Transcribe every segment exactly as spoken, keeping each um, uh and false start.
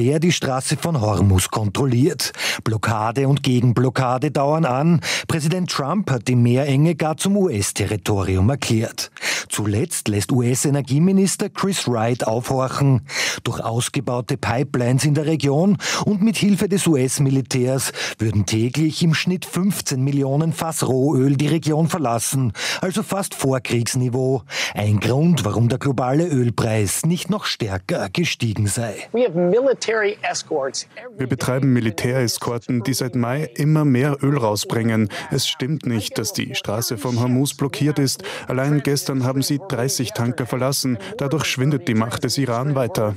Militär die Straße von Hormuz kontrolliert. Blockade und Gegenblockade dauern an. Präsident Trump hat die Meerenge gar zum U S-Territorium erklärt. Zuletzt lässt U S-Energieminister Chris Wright aufhorchen. Durch ausgebaute Pipelines in der Region und mit Hilfe des U S-Militärs würden täglich im Schnitt fünfzehn Millionen Fass Rohöl die Region verlassen, also fast Vorkriegsniveau. Ein Grund, warum der globale Ölpreis nicht noch stärker gestiegen sei. Wir betreiben Militäreskorten, die seit Mai immer mehr Öl rausbringen. Es stimmt nicht, dass die Straße von Hormuz blockiert ist. Allein gestern haben sie dreißig Tanker verlassen. Dadurch schwindet die Macht des Iran weiter.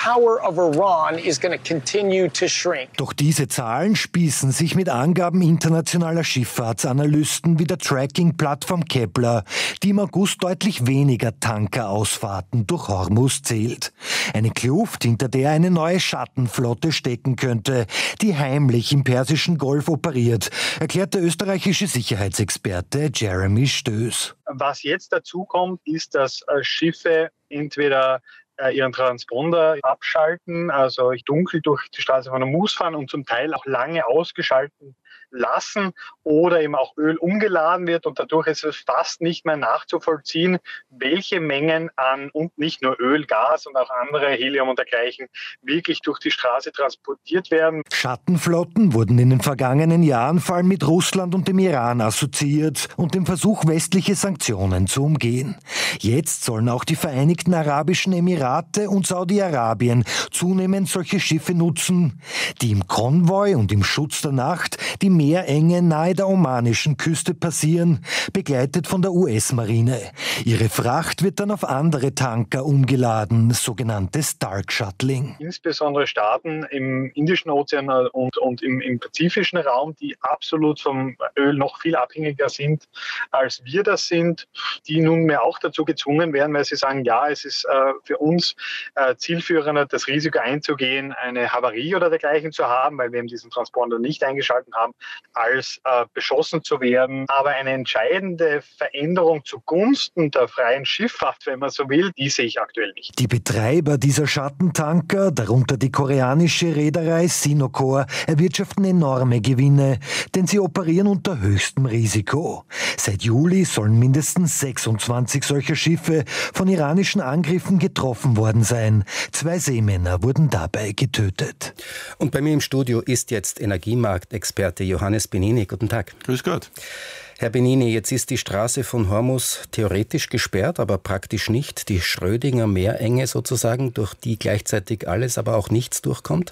Doch diese Zahlen spießen sich mit Angaben internationaler Schifffahrtsanalysten wie der Tracking-Plattform Kepler, die im August deutlich weniger Tankerausfahrten durch Hormuz zählt. Eine Kluft, hinter der eine neue Schattenflotte stecken könnte, die heimlich im Persischen Golf operiert, erklärt der österreichische Sicherheitsexperte Jeremy Stöß. Was jetzt dazu kommt, ist, dass Schiffe entweder ihren Transponder abschalten, also dunkel durch die Straße von Hormuz fahren und zum Teil auch lange ausgeschalten lassen oder eben auch Öl umgeladen wird und dadurch ist es fast nicht mehr nachzuvollziehen, welche Mengen an und nicht nur Öl, Gas und auch andere Helium und dergleichen wirklich durch die Straße transportiert werden. Schattenflotten wurden in den vergangenen Jahren vor allem mit Russland und dem Iran assoziiert und dem Versuch, westliche Sanktionen zu umgehen. Jetzt sollen auch die Vereinigten Arabischen Emirate und Saudi-Arabien zunehmend solche Schiffe nutzen, die im Konvoi und im Schutz der Nacht die Meerenge nahe der omanischen Küste passieren, begleitet von der U S-Marine. Ihre Fracht wird dann auf andere Tanker umgeladen, sogenanntes Dark Shuttling. Insbesondere Staaten im Indischen Ozean und, und im, im pazifischen Raum, die absolut vom Öl noch viel abhängiger sind, als wir das sind, die nunmehr auch dazu gezwungen werden, weil sie sagen, ja, es ist äh, für uns äh, zielführender, das Risiko einzugehen, eine Havarie oder dergleichen zu haben, weil wir eben diesen Transponder nicht eingeschaltet haben, als äh, beschossen zu werden. Aber eine entscheidende Veränderung zugunsten der freien Schifffahrt, wenn man so will, die sehe ich aktuell nicht. Die Betreiber dieser Schattentanker, darunter die koreanische Reederei Sinokor, erwirtschaften enorme Gewinne, denn sie operieren unter höchstem Risiko. Seit Juli sollen mindestens sechsundzwanzig solcher Schiffe von iranischen Angriffen getroffen worden sein. Zwei Seemänner wurden dabei getötet. Und bei mir im Studio ist jetzt Energiemarktexperte Johannes Benini. Guten Tag. Grüß Gott. Herr Benini, jetzt ist die Straße von Hormuz theoretisch gesperrt, aber praktisch nicht. Die Schrödinger Meerenge sozusagen, durch die gleichzeitig alles, aber auch nichts durchkommt?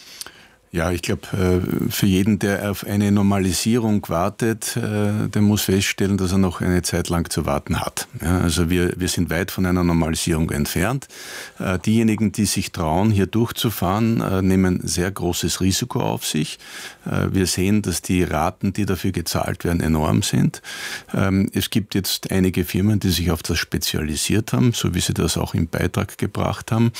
Ja, ich glaube, für jeden, der auf eine Normalisierung wartet, der muss feststellen, dass er noch eine Zeit lang zu warten hat. Ja, also wir, wir sind weit von einer Normalisierung entfernt. Diejenigen, die sich trauen, hier durchzufahren, nehmen sehr großes Risiko auf sich. Wir sehen, dass die Raten, die dafür gezahlt werden, enorm sind. Es gibt jetzt einige Firmen, die sich auf das spezialisiert haben, so wie Sie das auch im Beitrag gebracht haben.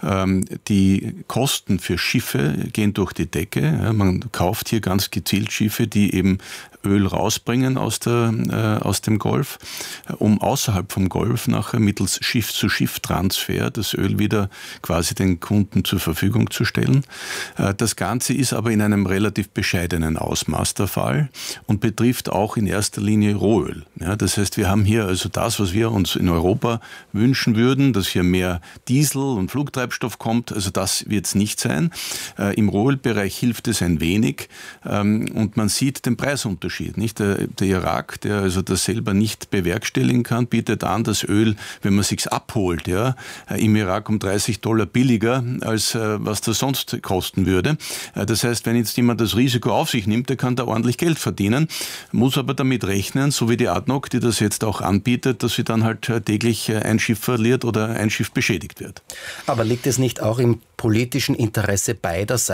Die Kosten für Schiffe gehen durch die Decke. Ja, man kauft hier ganz gezielt Schiffe, die eben Öl rausbringen aus, der, äh, aus dem Golf, um außerhalb vom Golf nachher mittels Schiff-zu-Schiff-Transfer das Öl wieder quasi den Kunden zur Verfügung zu stellen. Äh, das Ganze ist aber in einem relativ bescheidenen Ausmaß der Fall und betrifft auch in erster Linie Rohöl. Ja, das heißt, wir haben hier also das, was wir uns in Europa wünschen würden, dass hier mehr Diesel und Flugtreibstoff kommt, also das wird es nicht sein. Äh, im Rohölbereich hilft es ein wenig ähm, und man sieht den Preisunterschied. Nicht? Der, der Irak, der also das selber nicht bewerkstelligen kann, bietet an, das Öl, wenn man sich's abholt, ja, im Irak um dreißig Dollar billiger, als äh, was das sonst kosten würde. Äh, das heißt, wenn jetzt jemand das Risiko auf sich nimmt, der kann da ordentlich Geld verdienen, muss aber damit rechnen, so wie die A D N O C, die das jetzt auch anbietet, dass sie dann halt äh, täglich äh, ein Schiff verliert oder ein Schiff beschädigt wird. Aber liegt es nicht auch im politischen Interesse beider Seiten,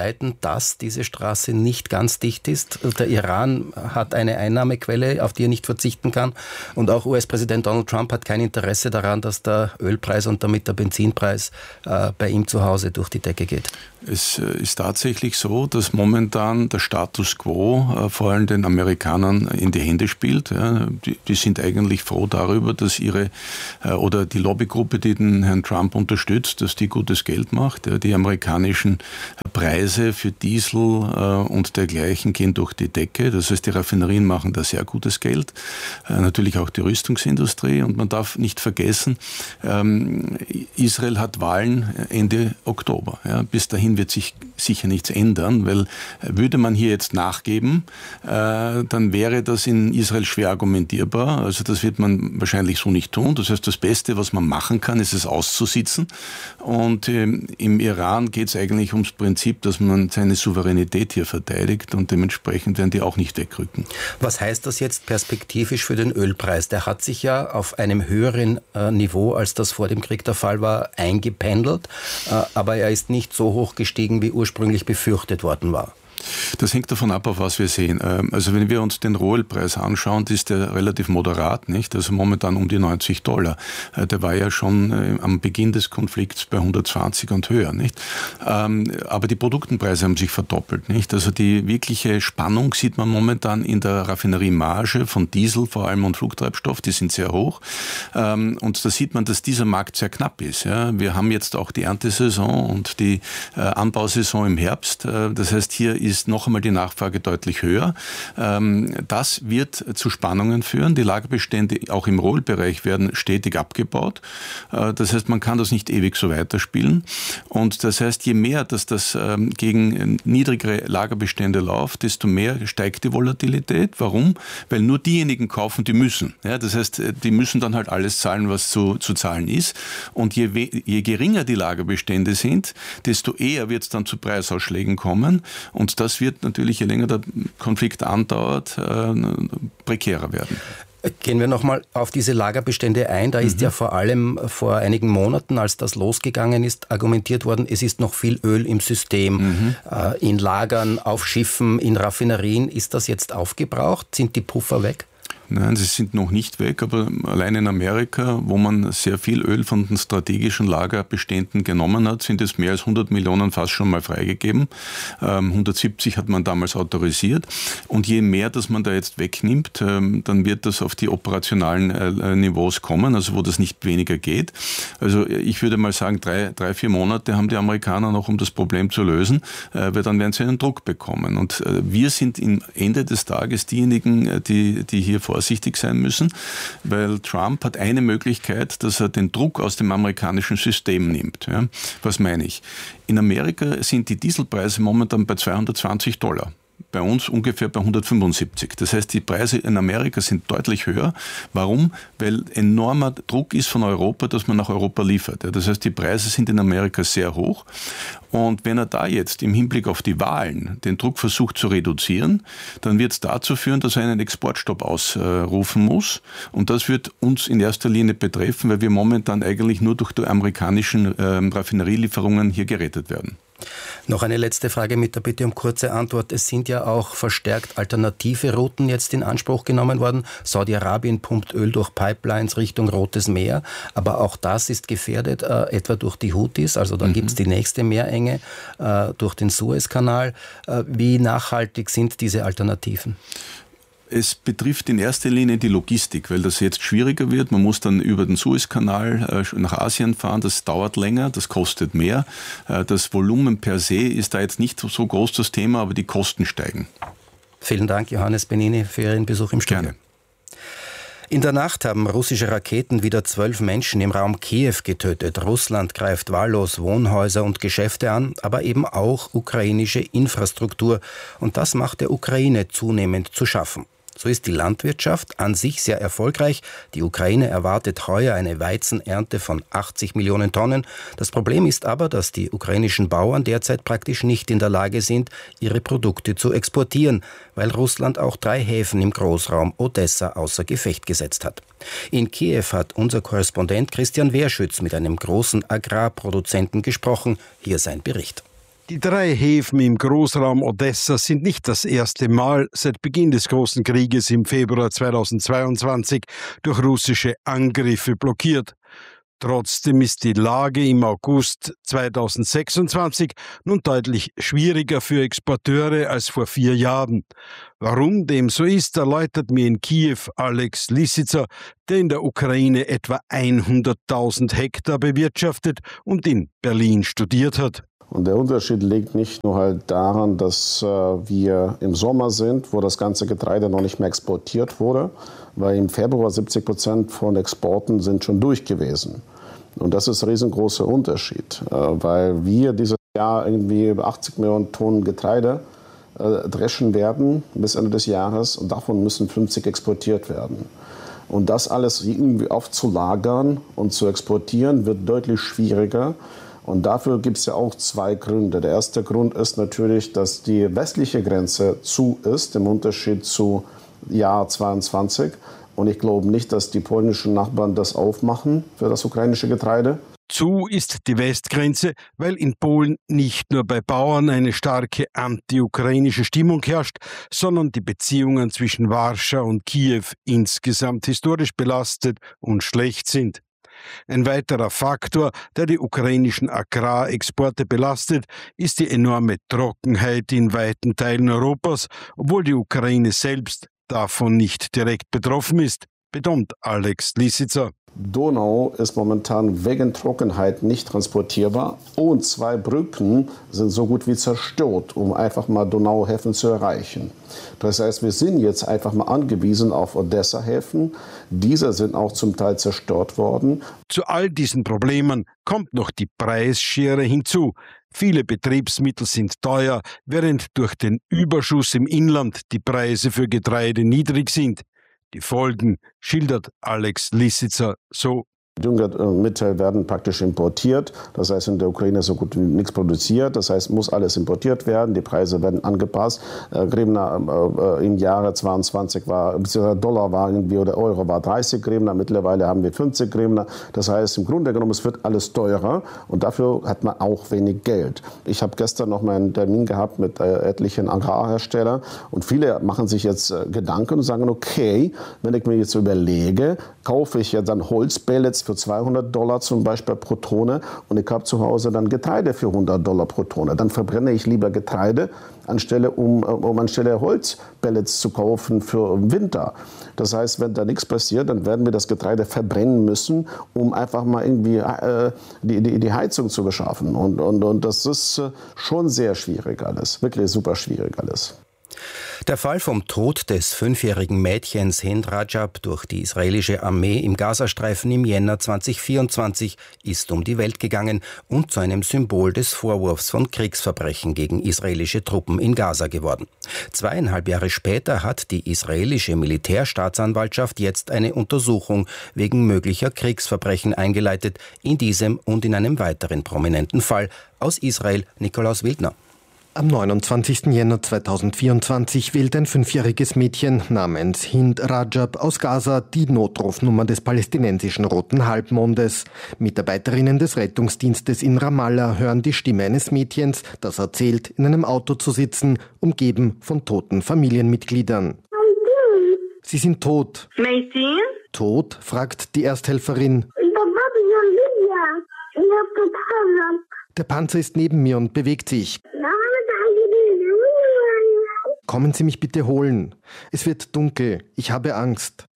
dass diese Straße nicht ganz dicht ist. Der Iran hat eine Einnahmequelle, auf die er nicht verzichten kann. Und auch U S-Präsident Donald Trump hat kein Interesse daran, dass der Ölpreis und damit der Benzinpreis äh, bei ihm zu Hause durch die Decke geht. Es ist tatsächlich so, dass momentan der Status quo äh, vor allem den Amerikanern in die Hände spielt. Ja. Die, die sind eigentlich froh darüber, dass ihre äh, oder die Lobbygruppe, die den Herrn Trump unterstützt, dass die gutes Geld macht. Ja. Die amerikanischen Preise für Diesel äh, und dergleichen gehen durch die Decke. Das heißt, die Raffinerien machen da sehr gutes Geld. Äh, natürlich auch die Rüstungsindustrie. Und man darf nicht vergessen, ähm, Israel hat Wahlen Ende Oktober. Ja. Bis dahin wird sich sicher nichts ändern, weil würde man hier jetzt nachgeben, äh, dann wäre das in Israel schwer argumentierbar. Also das wird man wahrscheinlich so nicht tun. Das heißt, das Beste, was man machen kann, ist es auszusitzen. Und äh, im Iran geht es eigentlich ums Prinzip, dass man seine Souveränität hier verteidigt und dementsprechend werden die auch nicht wegrücken. Was heißt das jetzt perspektivisch für den Ölpreis? Der hat sich ja auf einem höheren äh, Niveau, als das vor dem Krieg der Fall war, eingependelt, äh, aber er ist nicht so hoch gestiegen, wie ursprünglich befürchtet worden war. Das hängt davon ab, auf was wir sehen. Also wenn wir uns den Rohölpreis anschauen, ist der relativ moderat, nicht? Also momentan um die neunzig Dollar. Der war ja schon am Beginn des Konflikts bei hundertzwanzig und höher, nicht? Aber die Produktenpreise haben sich verdoppelt, nicht? Also die wirkliche Spannung sieht man momentan in der Raffineriemarge von Diesel vor allem und Flugtreibstoff, die sind sehr hoch. Und da sieht man, dass dieser Markt sehr knapp ist. Wir haben jetzt auch die Erntesaison und die Anbausaison im Herbst. Das heißt, hier ist noch einmal die Nachfrage deutlich höher. Das wird zu Spannungen führen. Die Lagerbestände auch im Rohölbereich werden stetig abgebaut. Das heißt, man kann das nicht ewig so weiterspielen. Und das heißt, je mehr, dass das gegen niedrigere Lagerbestände läuft, desto mehr steigt die Volatilität. Warum? Weil nur diejenigen kaufen, die müssen. Ja, das heißt, die müssen dann halt alles zahlen, was zu, zu zahlen ist. Und je, je geringer die Lagerbestände sind, desto eher wird es dann zu Preisausschlägen kommen. Und das wird natürlich, je länger der Konflikt andauert, äh, prekärer werden. Gehen wir nochmal auf diese Lagerbestände ein. Da ist mhm. ja vor allem vor einigen Monaten, als das losgegangen ist, argumentiert worden, es ist noch viel Öl im System, mhm. äh, in Lagern, auf Schiffen, in Raffinerien. Ist das jetzt aufgebraucht? Sind die Puffer weg? Nein, sie sind noch nicht weg, aber allein in Amerika, wo man sehr viel Öl von den strategischen Lagerbeständen genommen hat, sind es mehr als hundert Millionen fast schon mal freigegeben. Ähm, hundertsiebzig hat man damals autorisiert. Und je mehr, dass man da jetzt wegnimmt, ähm, dann wird das auf die operationalen äh, Niveaus kommen, also wo das nicht weniger geht. Also ich würde mal sagen, drei, drei vier Monate haben die Amerikaner noch, um das Problem zu lösen, äh, weil dann werden sie einen Druck bekommen. Und äh, wir sind am Ende des Tages diejenigen, die, die hier vor vorsichtig sein müssen, weil Trump hat eine Möglichkeit, dass er den Druck aus dem amerikanischen System nimmt. Ja, was meine ich? In Amerika sind die Dieselpreise momentan bei zweihundertzwanzig Dollar. Bei uns ungefähr bei hundertfünfundsiebzig. Das heißt, die Preise in Amerika sind deutlich höher. Warum? Weil enormer Druck ist von Europa, dass man nach Europa liefert. Das heißt, die Preise sind in Amerika sehr hoch. Und wenn er da jetzt im Hinblick auf die Wahlen den Druck versucht zu reduzieren, dann wird es dazu führen, dass er einen Exportstopp ausrufen muss. Und das wird uns in erster Linie betreffen, weil wir momentan eigentlich nur durch die amerikanischen äh, Raffinerielieferungen hier gerettet werden. Noch eine letzte Frage mit der Bitte um kurze Antwort. Es sind ja auch verstärkt alternative Routen jetzt in Anspruch genommen worden. Saudi-Arabien pumpt Öl durch Pipelines Richtung Rotes Meer. Aber auch das ist gefährdet, äh, etwa durch die Houthis. Also da mhm. gibt es die nächste Meerenge äh, durch den Suezkanal. Äh, wie nachhaltig sind diese Alternativen? Es betrifft in erster Linie die Logistik, weil das jetzt schwieriger wird. Man muss dann über den Suezkanal nach Asien fahren. Das dauert länger, das kostet mehr. Das Volumen per se ist da jetzt nicht so groß das Thema, aber die Kosten steigen. Vielen Dank, Johannes Benini, für Ihren Besuch im Studio. Gerne. In der Nacht haben russische Raketen wieder zwölf Menschen im Raum Kiew getötet. Russland greift wahllos Wohnhäuser und Geschäfte an, aber eben auch ukrainische Infrastruktur. Und das macht der Ukraine zunehmend zu schaffen. So ist die Landwirtschaft an sich sehr erfolgreich. Die Ukraine erwartet heuer eine Weizenernte von achtzig Millionen Tonnen. Das Problem ist aber, dass die ukrainischen Bauern derzeit praktisch nicht in der Lage sind, ihre Produkte zu exportieren, weil Russland auch drei Häfen im Großraum Odessa außer Gefecht gesetzt hat. In Kiew hat unser Korrespondent Christian Wehrschütz mit einem großen Agrarproduzenten gesprochen. Hier sein Bericht. Die drei Häfen im Großraum Odessa sind nicht das erste Mal seit Beginn des Großen Krieges im Februar zweitausendzweiundzwanzig durch russische Angriffe blockiert. Trotzdem ist die Lage im August zweitausendsechsundzwanzig nun deutlich schwieriger für Exporteure als vor vier Jahren. Warum dem so ist, erläutert mir in Kiew Alex Lisitzer, der in der Ukraine etwa hunderttausend Hektar bewirtschaftet und in Berlin studiert hat. Und der Unterschied liegt nicht nur halt daran, dass äh, wir im Sommer sind, wo das ganze Getreide noch nicht mehr exportiert wurde, weil im Februar siebzig Prozent von Exporten sind schon durch gewesen. Und das ist ein riesengroßer Unterschied, äh, weil wir dieses Jahr irgendwie über achtzig Millionen Tonnen Getreide äh, dreschen werden bis Ende des Jahres und davon müssen fünfzig exportiert werden. Und das alles irgendwie aufzulagern und zu exportieren wird deutlich schwieriger. Und dafür gibt es ja auch zwei Gründe. Der erste Grund ist natürlich, dass die westliche Grenze zu ist, im Unterschied zu Jahr zweiundzwanzig. Und ich glaube nicht, dass die polnischen Nachbarn das aufmachen für das ukrainische Getreide. Zu ist die Westgrenze, weil in Polen nicht nur bei Bauern eine starke anti-ukrainische Stimmung herrscht, sondern die Beziehungen zwischen Warschau und Kiew insgesamt historisch belastet und schlecht sind. Ein weiterer Faktor, der die ukrainischen Agrarexporte belastet, ist die enorme Trockenheit in weiten Teilen Europas, obwohl die Ukraine selbst davon nicht direkt betroffen ist, betont Alex Lisitzer. Donau ist momentan wegen Trockenheit nicht transportierbar und zwei Brücken sind so gut wie zerstört, um einfach mal Donauhäfen zu erreichen. Das heißt, wir sind jetzt einfach mal angewiesen auf Odessa-Häfen. Diese sind auch zum Teil zerstört worden. Zu all diesen Problemen kommt noch die Preisschere hinzu. Viele Betriebsmittel sind teuer, während durch den Überschuss im Inland die Preise für Getreide niedrig sind. Die Folgen schildert Alex Lisitzer so. Düngemittel werden praktisch importiert, das heißt in der Ukraine so gut wie nichts produziert, das heißt muss alles importiert werden, die Preise werden angepasst. Äh, Grivna äh, im Jahre zweiundzwanzig war, beziehungsweise Dollar war irgendwie oder Euro war dreißig Grivna, mittlerweile haben wir fünfzig Grivna, das heißt im Grunde genommen es wird alles teurer und dafür hat man auch wenig Geld. Ich habe gestern noch mal einen Termin gehabt mit äh, etlichen Agrarherstellern und viele machen sich jetzt äh, Gedanken und sagen, okay, wenn ich mir jetzt überlege, kaufe ich jetzt dann Holzpellets für zweihundert Dollar zum Beispiel pro Tonne und ich habe zu Hause dann Getreide für hundert Dollar pro Tonne. Dann verbrenne ich lieber Getreide, anstelle, um, um anstelle Holzpellets zu kaufen für den Winter. Das heißt, wenn da nichts passiert, dann werden wir das Getreide verbrennen müssen, um einfach mal irgendwie äh, die, die, die Heizung zu beschaffen. Und, und, und das ist schon sehr schwierig alles, wirklich super schwierig alles. Der Fall vom Tod des fünfjährigen Mädchens Hind Rajab durch die israelische Armee im Gazastreifen im Jänner zweitausendvierundzwanzig ist um die Welt gegangen und zu einem Symbol des Vorwurfs von Kriegsverbrechen gegen israelische Truppen in Gaza geworden. Zweieinhalb Jahre später hat die israelische Militärstaatsanwaltschaft jetzt eine Untersuchung wegen möglicher Kriegsverbrechen eingeleitet, in diesem und in einem weiteren prominenten Fall. Aus Israel Nikolaus Wildner. Am neunundzwanzigsten Jänner zweitausendvierundzwanzig wählt ein fünfjähriges Mädchen namens Hind Rajab aus Gaza die Notrufnummer des palästinensischen Roten Halbmondes. Mitarbeiterinnen des Rettungsdienstes in Ramallah hören die Stimme eines Mädchens, das erzählt, in einem Auto zu sitzen, umgeben von toten Familienmitgliedern. Sie sind tot. Tot? Fragt die Ersthelferin. Der Panzer ist neben mir und bewegt sich. Kommen Sie mich bitte holen. Es wird dunkel. Ich habe Angst.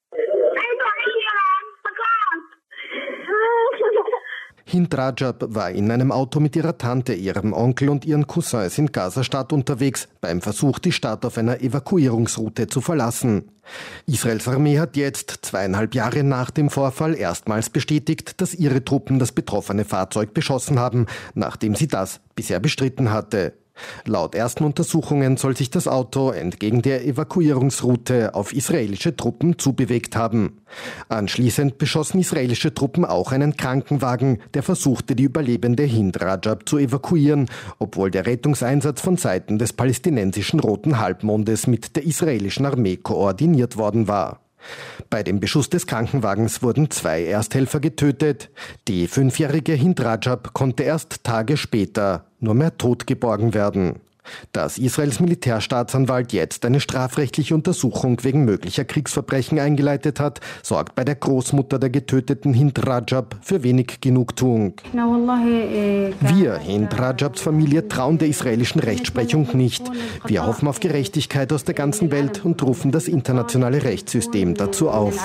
Hind Rajab war in einem Auto mit ihrer Tante, ihrem Onkel und ihren Cousins in Gaza-Stadt unterwegs, beim Versuch, die Stadt auf einer Evakuierungsroute zu verlassen. Israels Armee hat jetzt, zweieinhalb Jahre nach dem Vorfall, erstmals bestätigt, dass ihre Truppen das betroffene Fahrzeug beschossen haben, nachdem sie das bisher bestritten hatte. Laut ersten Untersuchungen soll sich das Auto entgegen der Evakuierungsroute auf israelische Truppen zubewegt haben. Anschließend beschossen israelische Truppen auch einen Krankenwagen, der versuchte, die überlebende Hind Rajab zu evakuieren, obwohl der Rettungseinsatz von Seiten des palästinensischen Roten Halbmondes mit der israelischen Armee koordiniert worden war. Bei dem Beschuss des Krankenwagens wurden zwei Ersthelfer getötet. Die fünfjährige Hind Rajab konnte erst Tage später nur mehr tot geborgen werden. Dass Israels Militärstaatsanwalt jetzt eine strafrechtliche Untersuchung wegen möglicher Kriegsverbrechen eingeleitet hat, sorgt bei der Großmutter der getöteten Hind Rajab für wenig Genugtuung. Wir, Hind Rajabs Familie, trauen der israelischen Rechtsprechung nicht. Wir hoffen auf Gerechtigkeit aus der ganzen Welt und rufen das internationale Rechtssystem dazu auf.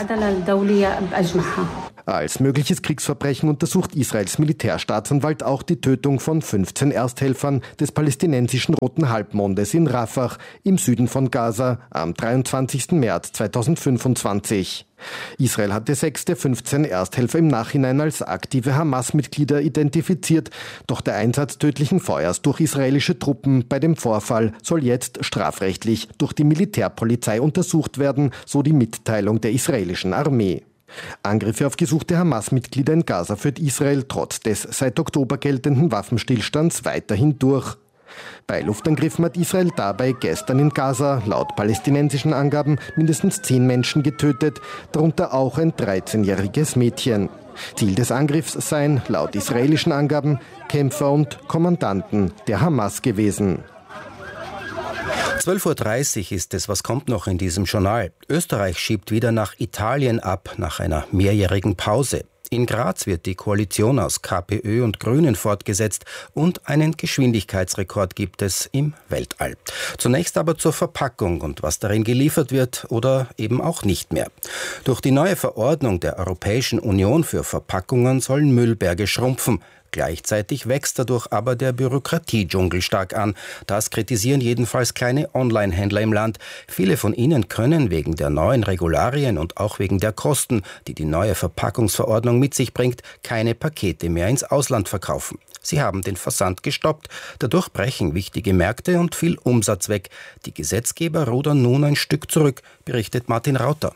Als mögliches Kriegsverbrechen untersucht Israels Militärstaatsanwalt auch die Tötung von fünfzehn Ersthelfern des palästinensischen Roten Halbmondes in Rafah im Süden von Gaza am dreiundzwanzigsten März zweitausendfünfundzwanzig. Israel hatte sechs der fünfzehn Ersthelfer im Nachhinein als aktive Hamas-Mitglieder identifiziert, doch der Einsatz tödlichen Feuers durch israelische Truppen bei dem Vorfall soll jetzt strafrechtlich durch die Militärpolizei untersucht werden, so die Mitteilung der israelischen Armee. Angriffe auf gesuchte Hamas-Mitglieder in Gaza führt Israel trotz des seit Oktober geltenden Waffenstillstands weiterhin durch. Bei Luftangriffen hat Israel dabei gestern in Gaza laut palästinensischen Angaben mindestens zehn Menschen getötet, darunter auch ein dreizehnjähriges Mädchen. Ziel des Angriffs seien laut israelischen Angaben Kämpfer und Kommandanten der Hamas gewesen. zwölf Uhr dreißig ist es. Was kommt noch in diesem Journal? Österreich schiebt wieder nach Italien ab, nach einer mehrjährigen Pause. In Graz wird die Koalition aus KPÖ und Grünen fortgesetzt und einen Geschwindigkeitsrekord gibt es im Weltall. Zunächst aber zur Verpackung und was darin geliefert wird oder eben auch nicht mehr. Durch die neue Verordnung der Europäischen Union für Verpackungen sollen Müllberge schrumpfen. Gleichzeitig wächst dadurch aber der Bürokratiedschungel stark an. Das kritisieren jedenfalls kleine Online-Händler im Land. Viele von ihnen können wegen der neuen Regularien und auch wegen der Kosten, die die neue Verpackungsverordnung mit sich bringt, keine Pakete mehr ins Ausland verkaufen. Sie haben den Versand gestoppt. Dadurch brechen wichtige Märkte und viel Umsatz weg. Die Gesetzgeber rudern nun ein Stück zurück, berichtet Martin Rauter.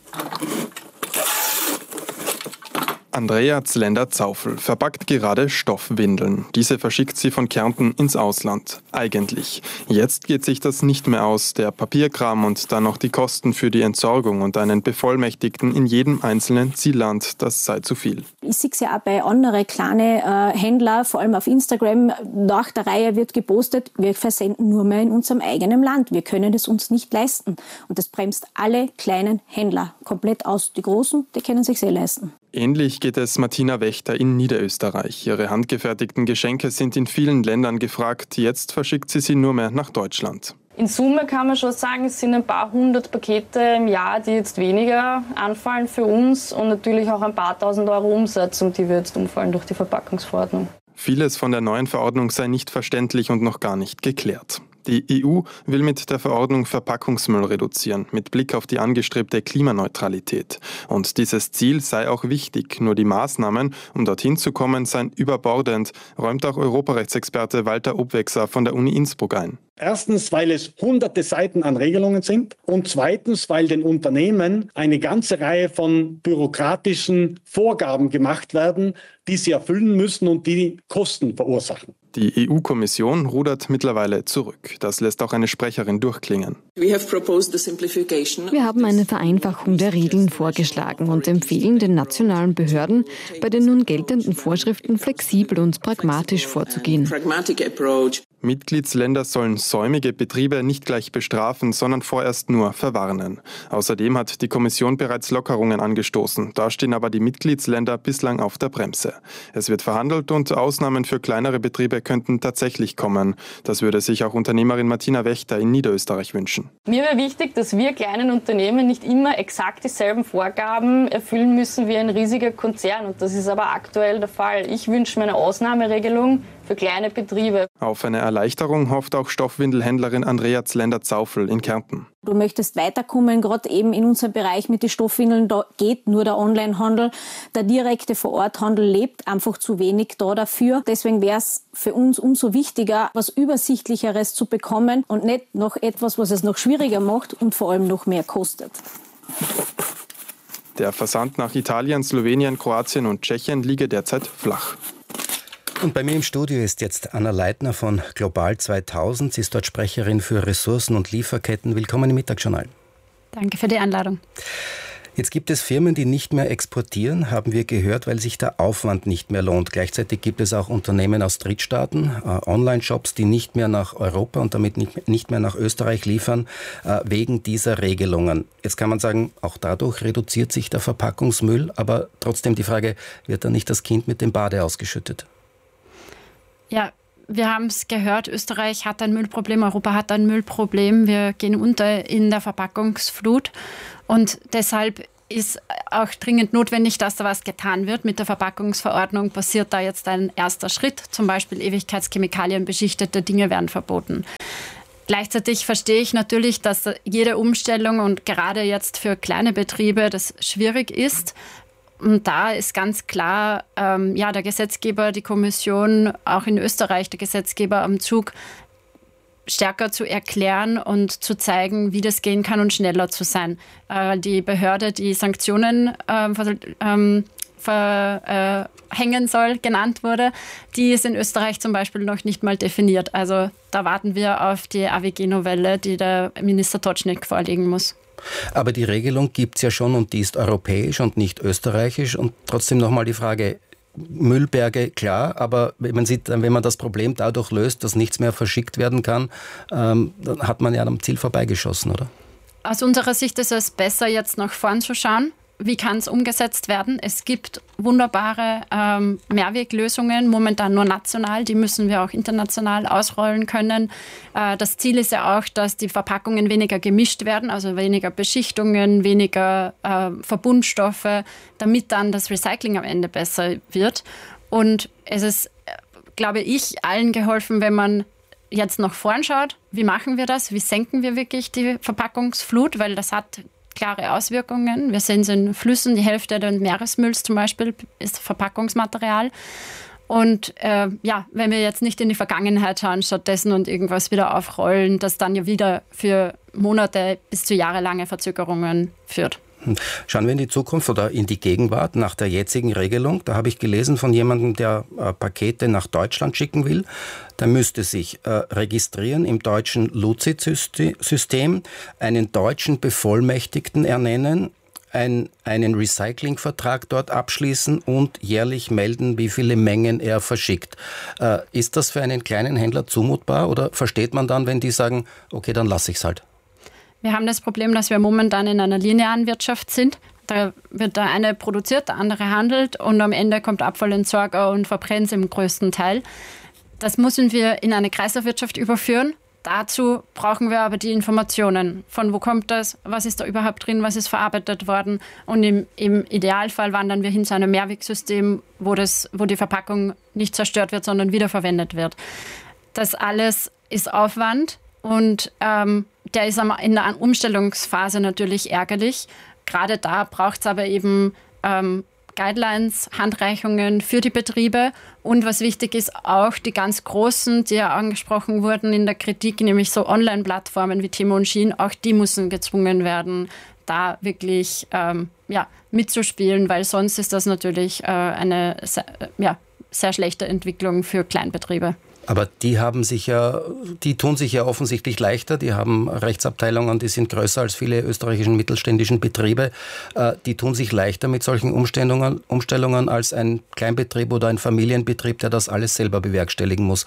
Andrea Zlender-Zaufel verpackt gerade Stoffwindeln. Diese verschickt sie von Kärnten ins Ausland. Eigentlich. Jetzt geht sich das nicht mehr aus. Der Papierkram und dann noch die Kosten für die Entsorgung und einen Bevollmächtigten in jedem einzelnen Zielland, das sei zu viel. Ich sehe es ja auch bei anderen kleinen äh, Händlern, vor allem auf Instagram. Nach der Reihe wird gepostet, wir versenden nur mehr in unserem eigenen Land. Wir können es uns nicht leisten. Und das bremst alle kleinen Händler komplett aus. Die Großen, die können es sich sehr leisten. Ähnlich geht es Martina Wächter in Niederösterreich. Ihre handgefertigten Geschenke sind in vielen Ländern gefragt. Jetzt verschickt sie sie nur mehr nach Deutschland. In Summe kann man schon sagen, es sind ein paar hundert Pakete im Jahr, die jetzt weniger anfallen für uns und natürlich auch ein paar tausend Euro Umsetzung, die wir jetzt umfallen durch die Verpackungsverordnung. Vieles von der neuen Verordnung sei nicht verständlich und noch gar nicht geklärt. Die E U will mit der Verordnung Verpackungsmüll reduzieren, mit Blick auf die angestrebte Klimaneutralität. Und dieses Ziel sei auch wichtig, nur die Maßnahmen, um dorthin zu kommen, seien überbordend, räumt auch Europarechtsexperte Walter Obwechser von der Uni Innsbruck ein. Erstens, weil es hunderte Seiten an Regelungen sind und zweitens, weil den Unternehmen eine ganze Reihe von bürokratischen Vorgaben gemacht werden, die sie erfüllen müssen und die Kosten verursachen. Die E U-Kommission rudert mittlerweile zurück. Das lässt auch eine Sprecherin durchklingen. Wir haben eine Vereinfachung der Regeln vorgeschlagen und empfehlen den nationalen Behörden, bei den nun geltenden Vorschriften flexibel und pragmatisch vorzugehen. Mitgliedsländer sollen säumige Betriebe nicht gleich bestrafen, sondern vorerst nur verwarnen. Außerdem hat die Kommission bereits Lockerungen angestoßen. Da stehen aber die Mitgliedsländer bislang auf der Bremse. Es wird verhandelt und Ausnahmen für kleinere Betriebe könnten tatsächlich kommen. Das würde sich auch Unternehmerin Martina Wächter in Niederösterreich wünschen. Mir wäre wichtig, dass wir kleinen Unternehmen nicht immer exakt dieselben Vorgaben erfüllen müssen wie ein riesiger Konzern. Und das ist aber aktuell der Fall. Ich wünsche mir eine Ausnahmeregelung für kleine Betriebe. Auf eine Erleichterung hofft auch Stoffwindelhändlerin Andrea Zlender-Zaufel in Kärnten. Du möchtest weiterkommen, gerade eben in unserem Bereich mit den Stoffwindeln, da geht nur der Onlinehandel. Der direkte Vororthandel lebt einfach zu wenig da dafür. Deswegen wäre es für uns umso wichtiger, was Übersichtlicheres zu bekommen und nicht noch etwas, was es noch schwieriger macht und vor allem noch mehr kostet. Der Versand nach Italien, Slowenien, Kroatien und Tschechien liege derzeit flach. Und bei mir im Studio ist jetzt Anna Leitner von Global zweitausend. Sie ist dort Sprecherin für Ressourcen und Lieferketten. Willkommen im Mittagsjournal. Danke für die Einladung. Jetzt gibt es Firmen, die nicht mehr exportieren, haben wir gehört, weil sich der Aufwand nicht mehr lohnt. Gleichzeitig gibt es auch Unternehmen aus Drittstaaten, äh, Online-Shops, die nicht mehr nach Europa und damit nicht, nicht mehr nach Österreich liefern, äh, wegen dieser Regelungen. Jetzt kann man sagen, auch dadurch reduziert sich der Verpackungsmüll, aber trotzdem die Frage, wird da nicht das Kind mit dem Bade ausgeschüttet? Ja, wir haben es gehört, Österreich hat ein Müllproblem, Europa hat ein Müllproblem. Wir gehen unter in der Verpackungsflut und deshalb ist auch dringend notwendig, dass da was getan wird. Mit der Verpackungsverordnung passiert da jetzt ein erster Schritt. Zum Beispiel Ewigkeitschemikalien beschichtete Dinge werden verboten. Gleichzeitig verstehe ich natürlich, dass jede Umstellung und gerade jetzt für kleine Betriebe das schwierig ist. Und da ist ganz klar, ähm, ja, der Gesetzgeber, die Kommission, auch in Österreich der Gesetzgeber am Zug, stärker zu erklären und zu zeigen, wie das gehen kann und schneller zu sein. Äh, die Behörde, die Sanktionen äh, ver, ähm, verhängen soll, genannt wurde, die ist in Österreich zum Beispiel noch nicht mal definiert. Also da warten wir auf die A W G-Novelle, die der Minister Totschnig vorlegen muss. Aber die Regelung gibt es ja schon und die ist europäisch und nicht österreichisch. Und trotzdem nochmal die Frage, Müllberge, klar, aber wenn man sieht, wenn man das Problem dadurch löst, dass nichts mehr verschickt werden kann, ähm, dann hat man ja am Ziel vorbeigeschossen, oder? Aus unserer Sicht ist es besser, jetzt nach vorn zu schauen. Wie kann es umgesetzt werden? Es gibt wunderbare ähm, Mehrweglösungen, momentan nur national, die müssen wir auch international ausrollen können. Äh, das Ziel ist ja auch, dass die Verpackungen weniger gemischt werden, also weniger Beschichtungen, weniger äh, Verbundstoffe, damit dann das Recycling am Ende besser wird. Und es ist, glaube ich, allen geholfen, wenn man jetzt nach vorn schaut. Wie machen wir das? Wie senken wir wirklich die Verpackungsflut? Weil das hat klare Auswirkungen. Wir sehen es in Flüssen, die Hälfte des Meeresmülls zum Beispiel ist Verpackungsmaterial. Und äh, ja, wenn wir jetzt nicht in die Vergangenheit schauen stattdessen und irgendwas wieder aufrollen, das dann ja wieder für Monate bis zu jahrelange Verzögerungen führt. Schauen wir in die Zukunft oder in die Gegenwart nach der jetzigen Regelung. Da habe ich gelesen von jemandem, der äh, Pakete nach Deutschland schicken will. Der müsste sich äh, registrieren im deutschen Luzid-System, einen deutschen Bevollmächtigten ernennen, ein, einen Recyclingvertrag dort abschließen und jährlich melden, wie viele Mengen er verschickt. Äh, ist das für einen kleinen Händler zumutbar oder versteht man dann, wenn die sagen, okay, dann lasse ich es halt? Wir haben das Problem, dass wir momentan in einer linearen Wirtschaft sind. Da wird der eine produziert, der andere handelt und am Ende kommt Abfallentsorger und verbrennt es im größten Teil. Das müssen wir in eine Kreislaufwirtschaft überführen. Dazu brauchen wir aber die Informationen. Von wo kommt das? Was ist da überhaupt drin? Was ist verarbeitet worden? Und im, im Idealfall wandern wir hin zu einem Mehrwegsystem, wo, das, wo die Verpackung nicht zerstört wird, sondern wiederverwendet wird. Das alles ist Aufwand. Und ähm, der ist in der Umstellungsphase natürlich ärgerlich. Gerade da braucht es aber eben ähm, Guidelines, Handreichungen für die Betriebe. Und was wichtig ist, auch die ganz großen, die ja angesprochen wurden in der Kritik, nämlich so Online-Plattformen wie Temu und Shein, auch die müssen gezwungen werden, da wirklich ähm, ja, mitzuspielen, weil sonst ist das natürlich äh, eine sehr, ja, sehr schlechte Entwicklung für Kleinbetriebe. Aber die haben sich ja, die tun sich ja offensichtlich leichter. Die haben Rechtsabteilungen, die sind größer als viele österreichischen mittelständischen Betriebe. Die tun sich leichter mit solchen Umstellungen, Umstellungen als ein Kleinbetrieb oder ein Familienbetrieb, der das alles selber bewerkstelligen muss.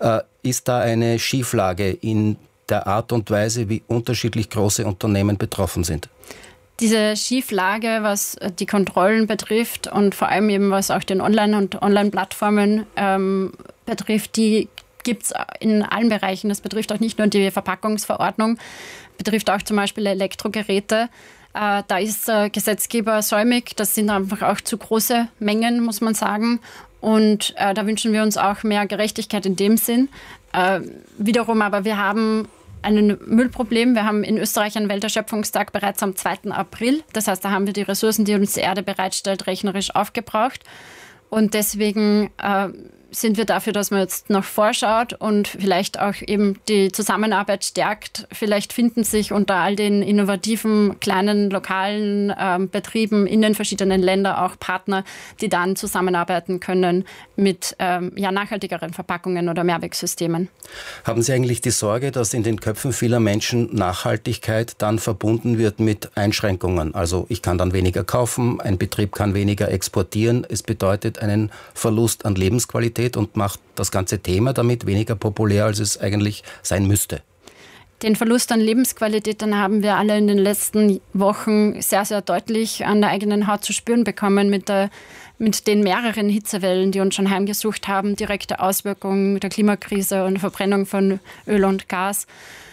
Ist da eine Schieflage in der Art und Weise, wie unterschiedlich große Unternehmen betroffen sind? Diese Schieflage, was die Kontrollen betrifft und vor allem eben was auch den Online- und Online-Plattformen ähm, betrifft, die gibt es in allen Bereichen. Das betrifft auch nicht nur die Verpackungsverordnung, betrifft auch zum Beispiel Elektrogeräte. Äh, da ist der Gesetzgeber säumig. Das sind einfach auch zu große Mengen, muss man sagen. Und äh, da wünschen wir uns auch mehr Gerechtigkeit in dem Sinn. Äh, wiederum aber, wir haben ein Müllproblem. Wir haben in Österreich einen Welterschöpfungstag bereits am zweiten April. Das heißt, da haben wir die Ressourcen, die uns die Erde bereitstellt, rechnerisch aufgebraucht. Und deswegen äh, sind wir dafür, dass man jetzt noch vorschaut und vielleicht auch eben die Zusammenarbeit stärkt. Vielleicht finden sich unter all den innovativen, kleinen, lokalen ähm, Betrieben in den verschiedenen Ländern auch Partner, die dann zusammenarbeiten können mit ähm, ja, nachhaltigeren Verpackungen oder Mehrwegsystemen. Haben Sie eigentlich die Sorge, dass in den Köpfen vieler Menschen Nachhaltigkeit dann verbunden wird mit Einschränkungen? Also ich kann dann weniger kaufen, ein Betrieb kann weniger exportieren. Es bedeutet einen Verlust an Lebensqualität und macht das ganze Thema damit weniger populär, als es eigentlich sein müsste. Den Verlust an Lebensqualität, dann haben wir alle in den letzten Wochen sehr, sehr deutlich an der eigenen Haut zu spüren bekommen mit, der, mit den mehreren Hitzewellen, die uns schon heimgesucht haben, direkte Auswirkungen mit der Klimakrise und Verbrennung von Öl und Gas.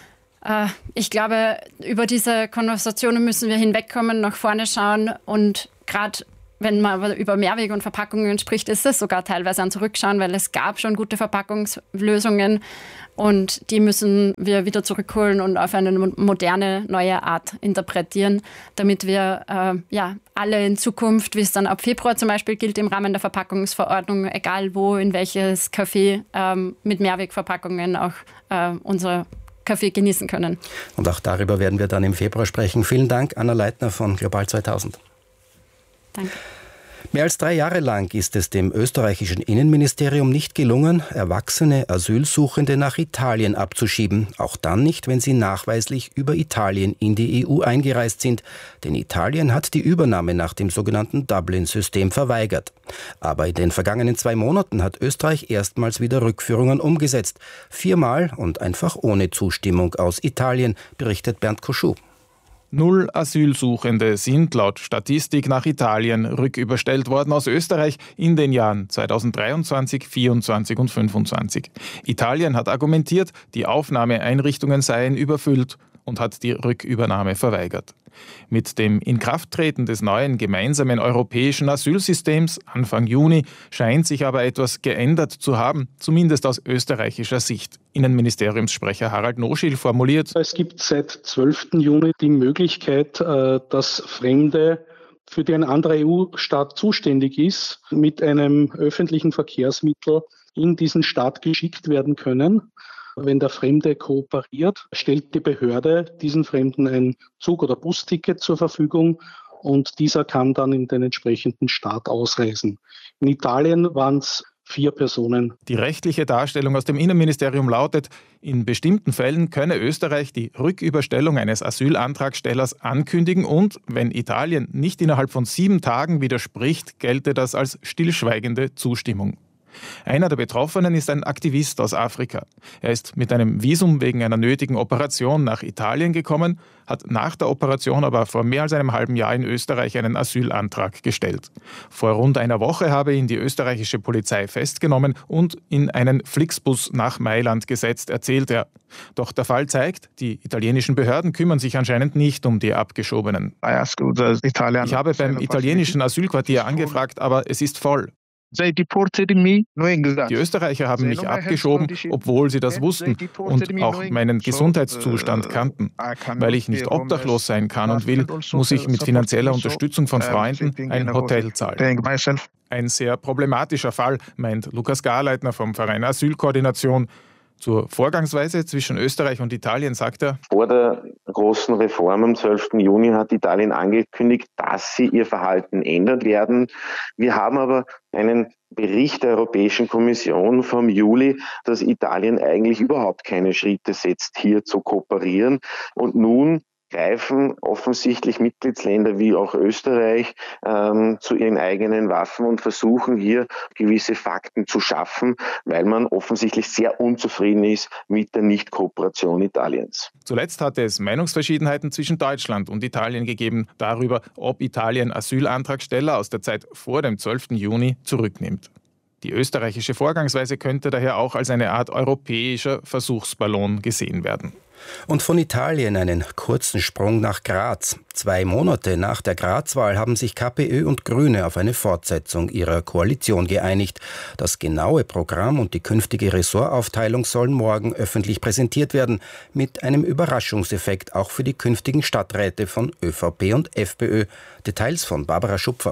Ich glaube, über diese Konversationen müssen wir hinwegkommen, nach vorne schauen und gerade wenn man über Mehrweg und Verpackungen spricht, ist es sogar teilweise ein Zurückschauen, weil es gab schon gute Verpackungslösungen und die müssen wir wieder zurückholen und auf eine moderne, neue Art interpretieren, damit wir äh, ja, alle in Zukunft, wie es dann ab Februar zum Beispiel gilt, im Rahmen der Verpackungsverordnung, egal wo, in welches Café, ähm, mit Mehrwegverpackungen auch äh, unsere Kaffee genießen können. Und auch darüber werden wir dann im Februar sprechen. Vielen Dank, Anna Leitner von Global zweitausend. Danke. Mehr als drei Jahre lang ist es dem österreichischen Innenministerium nicht gelungen, erwachsene Asylsuchende nach Italien abzuschieben. Auch dann nicht, wenn sie nachweislich über Italien in die E U eingereist sind. Denn Italien hat die Übernahme nach dem sogenannten Dublin-System verweigert. Aber in den vergangenen zwei Monaten hat Österreich erstmals wieder Rückführungen umgesetzt. Viermal und einfach ohne Zustimmung aus Italien, berichtet Bernd Koschuh. Null Asylsuchende sind laut Statistik nach Italien rücküberstellt worden aus Österreich in den Jahren zweitausenddreiundzwanzig, vierundzwanzig und fünfundzwanzig. Italien hat argumentiert, die Aufnahmeeinrichtungen seien überfüllt und hat die Rückübernahme verweigert. Mit dem Inkrafttreten des neuen gemeinsamen europäischen Asylsystems Anfang Juni scheint sich aber etwas geändert zu haben, zumindest aus österreichischer Sicht. Innenministeriumssprecher Harald Noschil formuliert: Es gibt seit zwölften Juni die Möglichkeit, dass Fremde, für die ein anderer E U-Staat zuständig ist, mit einem öffentlichen Verkehrsmittel in diesen Staat geschickt werden können. Wenn der Fremde kooperiert, stellt die Behörde diesen Fremden ein Zug- oder Busticket zur Verfügung und dieser kann dann in den entsprechenden Staat ausreisen. In Italien waren es vier Personen. Die rechtliche Darstellung aus dem Innenministerium lautet: In bestimmten Fällen könne Österreich die Rücküberstellung eines Asylantragstellers ankündigen und, wenn Italien nicht innerhalb von sieben Tagen widerspricht, gelte das als stillschweigende Zustimmung. Einer der Betroffenen ist ein Aktivist aus Afrika. Er ist mit einem Visum wegen einer nötigen Operation nach Italien gekommen, hat nach der Operation aber vor mehr als einem halben Jahr in Österreich einen Asylantrag gestellt. Vor rund einer Woche habe ihn die österreichische Polizei festgenommen und in einen Flixbus nach Mailand gesetzt, erzählt er. Doch der Fall zeigt, die italienischen Behörden kümmern sich anscheinend nicht um die Abgeschobenen. Ich habe beim italienischen Asylquartier angefragt, aber es ist voll. Die Österreicher haben mich abgeschoben, obwohl sie das wussten und auch meinen Gesundheitszustand kannten. Weil ich nicht obdachlos sein kann und will, muss ich mit finanzieller Unterstützung von Freunden ein Hotel zahlen. Ein sehr problematischer Fall, meint Lukas Garleitner vom Verein Asylkoordination. Zur Vorgangsweise zwischen Österreich und Italien sagt er: Vor der großen Reform am zwölften Juni hat Italien angekündigt, dass sie ihr Verhalten ändern werden. Wir haben aber einen Bericht der Europäischen Kommission vom Juli, dass Italien eigentlich überhaupt keine Schritte setzt, hier zu kooperieren. Und nun greifen offensichtlich Mitgliedsländer wie auch Österreich ähm, zu ihren eigenen Waffen und versuchen hier gewisse Fakten zu schaffen, weil man offensichtlich sehr unzufrieden ist mit der Nicht-Kooperation Italiens. Zuletzt hatte es Meinungsverschiedenheiten zwischen Deutschland und Italien gegeben darüber, ob Italien Asylantragsteller aus der Zeit vor dem zwölften Juni zurücknimmt. Die österreichische Vorgangsweise könnte daher auch als eine Art europäischer Versuchsballon gesehen werden. Und von Italien einen kurzen Sprung nach Graz. Zwei Monate nach der Graz-Wahl haben sich KPÖ und Grüne auf eine Fortsetzung ihrer Koalition geeinigt. Das genaue Programm und die künftige Ressortaufteilung sollen morgen öffentlich präsentiert werden, mit einem Überraschungseffekt auch für die künftigen Stadträte von ÖVP und FPÖ. Details von Barbara Schupfer.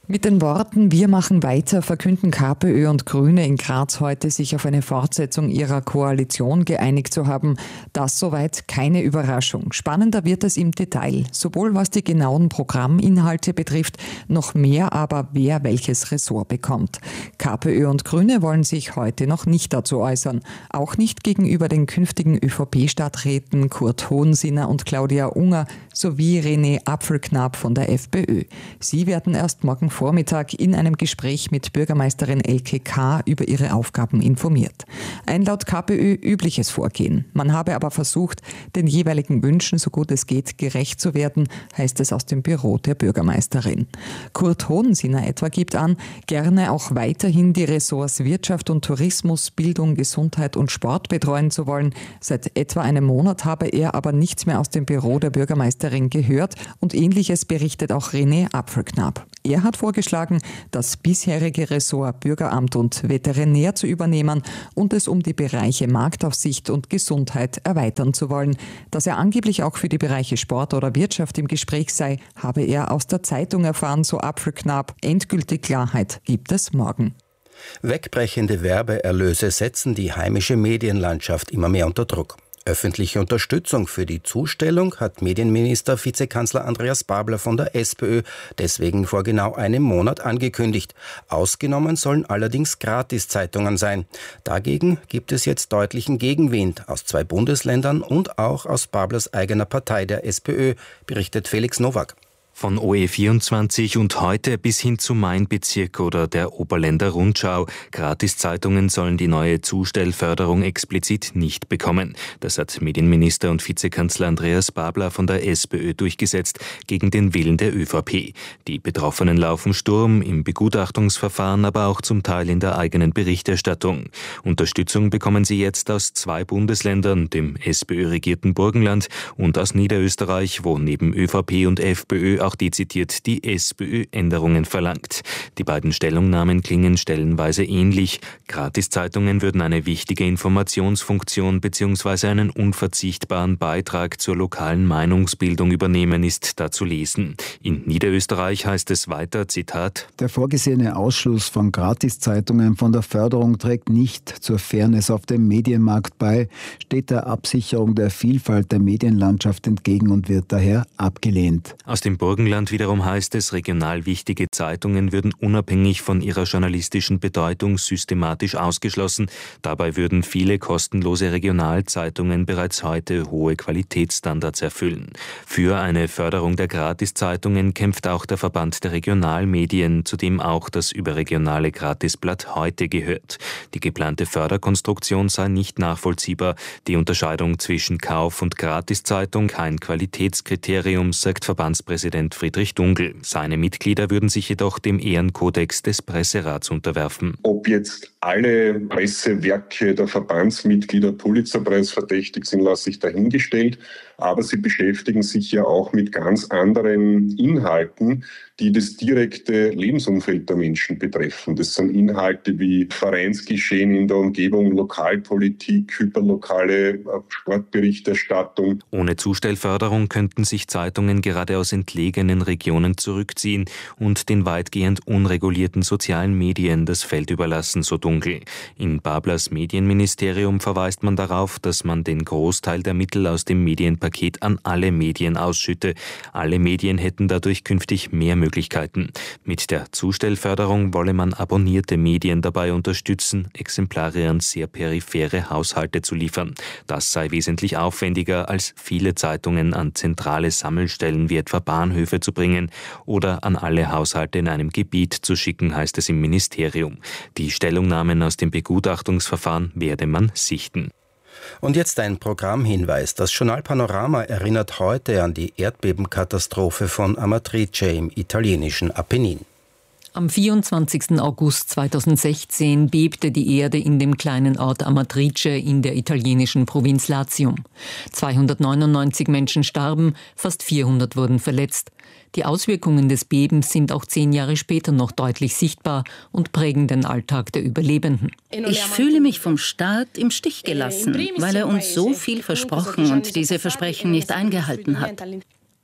Mit den Worten „Wir machen weiter“ verkünden KPÖ und Grüne in Graz heute, sich auf eine Fortsetzung ihrer Koalition geeinigt zu haben. Das soweit keine Überraschung. Spannender wird es im Detail, sowohl was die genauen Programminhalte betrifft, noch mehr aber, wer welches Ressort bekommt. KPÖ und Grüne wollen sich heute noch nicht dazu äußern, auch nicht gegenüber den künftigen ÖVP-Stadträten Kurt Hohensinner und Claudia Unger sowie René Apfelknapp von der FPÖ. Sie werden erst morgen Vormittag in einem Gespräch mit Bürgermeisterin Elke K. über ihre Aufgaben informiert. Ein laut KPÖ übliches Vorgehen. Man habe aber versucht, den jeweiligen Wünschen so gut es geht gerecht zu werden, heißt es aus dem Büro der Bürgermeisterin. Kurt Hohensinner etwa gibt an, gerne auch weiterhin die Ressorts Wirtschaft und Tourismus, Bildung, Gesundheit und Sport betreuen zu wollen. Seit etwa einem Monat habe er aber nichts mehr aus dem Büro der Bürgermeisterin gehört und Ähnliches berichtet auch René Apfelknapp. Er hat vorgeschlagen, das bisherige Ressort Bürgeramt und Veterinär zu übernehmen und es um die Bereiche Marktaufsicht und Gesundheit erweitern zu wollen. Dass er angeblich auch für die Bereiche Sport oder Wirtschaft im Gespräch sei, habe er aus der Zeitung erfahren, so Apfelknapp. Endgültig Klarheit gibt es morgen. Wegbrechende Werbeerlöse setzen die heimische Medienlandschaft immer mehr unter Druck. Öffentliche Unterstützung für die Zustellung hat Medienminister Vizekanzler Andreas Babler von der SPÖ deswegen vor genau einem Monat angekündigt. Ausgenommen sollen allerdings Gratiszeitungen sein. Dagegen gibt es jetzt deutlichen Gegenwind aus zwei Bundesländern und auch aus Bablers eigener Partei, der SPÖ, berichtet Felix Nowak. Von O E vierundzwanzig und heute bis hin zu Mein Bezirk oder der Oberländer Rundschau. Gratiszeitungen sollen die neue Zustellförderung explizit nicht bekommen. Das hat Medienminister und Vizekanzler Andreas Babler von der SPÖ durchgesetzt, gegen den Willen der ÖVP. Die Betroffenen laufen Sturm im Begutachtungsverfahren, aber auch zum Teil in der eigenen Berichterstattung. Unterstützung bekommen sie jetzt aus zwei Bundesländern, dem SPÖ-regierten Burgenland und aus Niederösterreich, wo neben ÖVP und FPÖ auch dezidiert die SPÖ Änderungen verlangt. Die beiden Stellungnahmen klingen stellenweise ähnlich. Gratiszeitungen würden eine wichtige Informationsfunktion bzw. einen unverzichtbaren Beitrag zur lokalen Meinungsbildung übernehmen, ist da zu lesen. In Niederösterreich heißt es weiter, Zitat: Der vorgesehene Ausschluss von Gratiszeitungen von der Förderung trägt nicht zur Fairness auf dem Medienmarkt bei, steht der Absicherung der Vielfalt der Medienlandschaft entgegen und wird daher abgelehnt. Aus dem Burgenland wiederum heißt es, regional wichtige Zeitungen würden unabhängig von ihrer journalistischen Bedeutung systematisch ausgeschlossen. Dabei würden viele kostenlose Regionalzeitungen bereits heute hohe Qualitätsstandards erfüllen. Für eine Förderung der Gratiszeitungen kämpft auch der Verband der Regionalmedien, zu dem auch das überregionale Gratisblatt Heute gehört. Die geplante Förderkonstruktion sei nicht nachvollziehbar. Die Unterscheidung zwischen Kauf- und Gratiszeitung kein Qualitätskriterium, sagt Verbandspräsident Friedrich Dungl. Seine Mitglieder würden sich jedoch dem Ehrenkodex des Presserats unterwerfen. Ob jetzt alle Pressewerke der Verbandsmitglieder Pulitzerpreis verdächtig sind, lasse ich dahingestellt. Aber sie beschäftigen sich ja auch mit ganz anderen Inhalten, die das direkte Lebensumfeld der Menschen betreffen. Das sind Inhalte wie Vereinsgeschehen in der Umgebung, Lokalpolitik, hyperlokale Sportberichterstattung. Ohne Zustellförderung könnten sich Zeitungen gerade aus entlegenen Regionen zurückziehen und den weitgehend unregulierten sozialen Medien das Feld überlassen, so dunkel. In Bablers Medienministerium verweist man darauf, dass man den Großteil der Mittel aus dem Medienpaket an alle Medien ausschütte. Alle Medien hätten dadurch künftig mehr Möglichkeiten. Mit der Zustellförderung wolle man abonnierte Medien dabei unterstützen, Exemplare an sehr periphere Haushalte zu liefern. Das sei wesentlich aufwendiger, als viele Zeitungen an zentrale Sammelstellen wie etwa Bahnhöfe zu bringen oder an alle Haushalte in einem Gebiet zu schicken, heißt es im Ministerium. Die Stellungnahmen aus dem Begutachtungsverfahren werde man sichten. Und jetzt ein Programmhinweis. Das Journal Panorama erinnert heute an die Erdbebenkatastrophe von Amatrice im italienischen Apennin. Am vierundzwanzigsten August zweitausendsechzehn bebte die Erde in dem kleinen Ort Amatrice in der italienischen Provinz Latium. zweihundertneunundneunzig Menschen starben, fast vierhundert wurden verletzt. Die Auswirkungen des Bebens sind auch zehn Jahre später noch deutlich sichtbar und prägen den Alltag der Überlebenden. Ich fühle mich vom Staat im Stich gelassen, weil er uns so viel versprochen und diese Versprechen nicht eingehalten hat.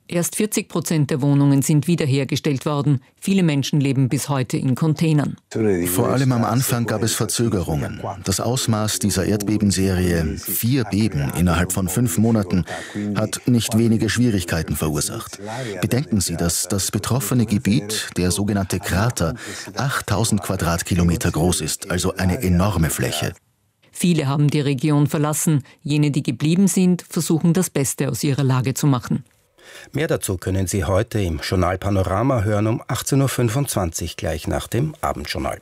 Erst vierzig Prozent der Wohnungen sind wiederhergestellt worden. Viele Menschen leben bis heute in Containern. Vor allem am Anfang gab es Verzögerungen. Das Ausmaß dieser Erdbebenserie, vier Beben innerhalb von fünf Monaten, hat nicht wenige Schwierigkeiten verursacht. Bedenken Sie, dass das betroffene Gebiet, der sogenannte Krater, achttausend Quadratkilometer groß ist, also eine enorme Fläche. Viele haben die Region verlassen. Jene, die geblieben sind, versuchen das Beste aus ihrer Lage zu machen. Mehr dazu können Sie heute im Journal Panorama hören um achtzehn Uhr fünfundzwanzig, gleich nach dem Abendjournal.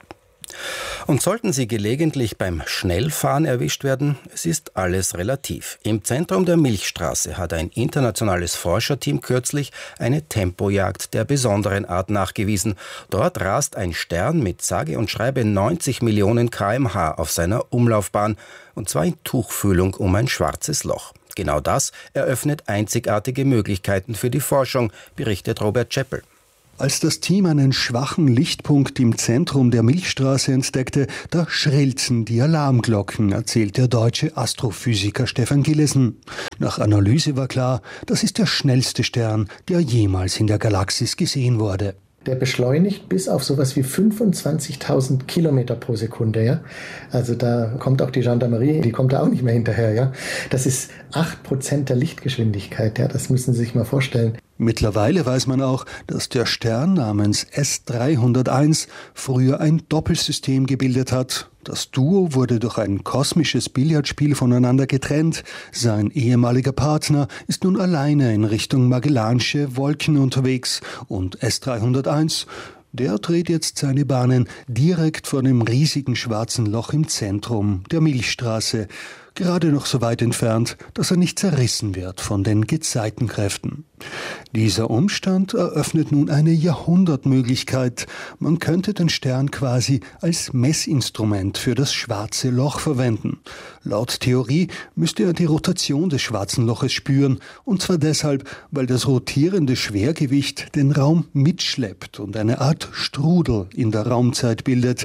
Und sollten Sie gelegentlich beim Schnellfahren erwischt werden, es ist alles relativ. Im Zentrum der Milchstraße hat ein internationales Forscherteam kürzlich eine Tempojagd der besonderen Art nachgewiesen. Dort rast ein Stern mit sage und schreibe neunzig Millionen Kilometer pro Stunde auf seiner Umlaufbahn, und zwar in Tuchfühlung um ein schwarzes Loch. Genau das eröffnet einzigartige Möglichkeiten für die Forschung, berichtet Robert Chappell. Als das Team einen schwachen Lichtpunkt im Zentrum der Milchstraße entdeckte, da schrillten die Alarmglocken, erzählt der deutsche Astrophysiker Stefan Gillesen. Nach Analyse war klar, das ist der schnellste Stern, der jemals in der Galaxis gesehen wurde. Der beschleunigt bis auf sowas wie fünfundzwanzigtausend Kilometer pro Sekunde. Ja? Also da kommt auch die Gendarmerie, die kommt da auch nicht mehr hinterher. Ja? Das ist acht Prozent der Lichtgeschwindigkeit. Ja? Das müssen Sie sich mal vorstellen. Mittlerweile weiß man auch, dass der Stern namens S dreihunderteins früher ein Doppelsystem gebildet hat. Das Duo wurde durch ein kosmisches Billardspiel voneinander getrennt. Sein ehemaliger Partner ist nun alleine in Richtung Magellansche Wolken unterwegs. Und S dreihunderteins, der dreht jetzt seine Bahnen direkt vor dem riesigen schwarzen Loch im Zentrum der Milchstraße. Gerade noch so weit entfernt, dass er nicht zerrissen wird von den Gezeitenkräften. Dieser Umstand eröffnet nun eine Jahrhundertmöglichkeit. Man könnte den Stern quasi als Messinstrument für das schwarze Loch verwenden. Laut Theorie müsste er die Rotation des schwarzen Loches spüren, und zwar deshalb, weil das rotierende Schwergewicht den Raum mitschleppt und eine Art Strudel in der Raumzeit bildet.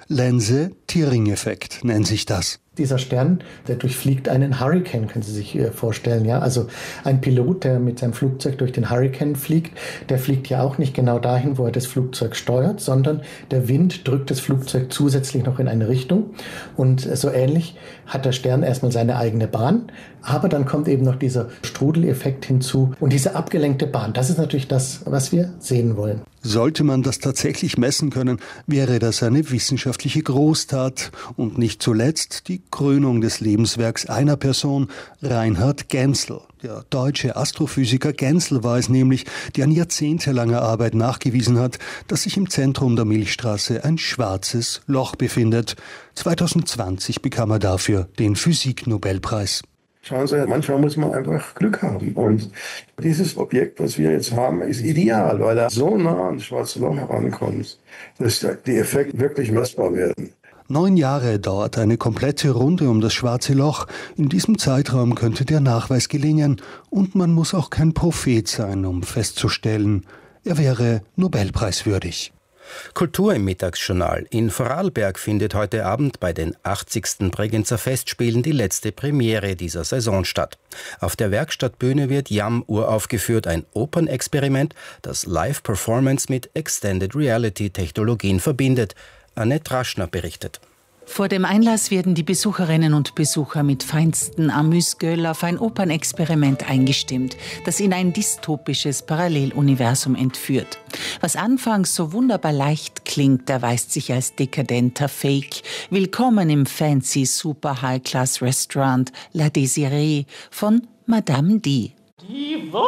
Lense-Thirring-Effekt nennt sich das. Dieser Stern, der durchfliegt einen Hurrikan, können Sie sich vorstellen. Ja? Also ein Pilot, der mit seinem Flugzeug durch den Hurrikan fliegt, der fliegt ja auch nicht genau dahin, wo er das Flugzeug steuert, sondern der Wind drückt das Flugzeug zusätzlich noch in eine Richtung. Und so ähnlich hat der Stern erstmal seine eigene Bahn, aber dann kommt eben noch dieser Strudeleffekt hinzu. Und diese abgelenkte Bahn, das ist natürlich das, was wir sehen wollen. Sollte man das tatsächlich messen können, wäre das eine wissenschaftliche Großtat und nicht zuletzt die Krönung des Lebenswerks einer Person, Reinhard Genzel. Der deutsche Astrophysiker Genzel war es nämlich, der an jahrzehntelanger Arbeit nachgewiesen hat, dass sich im Zentrum der Milchstraße ein schwarzes Loch befindet. zweitausendzwanzig bekam er dafür den Physiknobelpreis. Schauen Sie, manchmal muss man einfach Glück haben. Und dieses Objekt, was wir jetzt haben, ist ideal, weil er so nah ans schwarze Loch herankommt, dass die Effekte wirklich messbar werden. Neun Jahre dauert eine komplette Runde um das schwarze Loch. In diesem Zeitraum könnte der Nachweis gelingen. Und man muss auch kein Prophet sein, um festzustellen, er wäre nobelpreiswürdig. Kultur im Mittagsjournal. In Vorarlberg findet heute Abend bei den achtzigsten Bregenzer Festspielen die letzte Premiere dieser Saison statt. Auf der Werkstattbühne wird Jam uraufgeführt, ein Opernexperiment, das Live-Performance mit Extended Reality-Technologien verbindet. Annette Raschner berichtet. Vor dem Einlass werden die Besucherinnen und Besucher mit feinsten Amüsgöl auf ein Opernexperiment eingestimmt, das in ein dystopisches Paralleluniversum entführt. Was anfangs so wunderbar leicht klingt, erweist sich als dekadenter Fake. Willkommen im fancy Super High-Class Restaurant La Désirée von Madame D.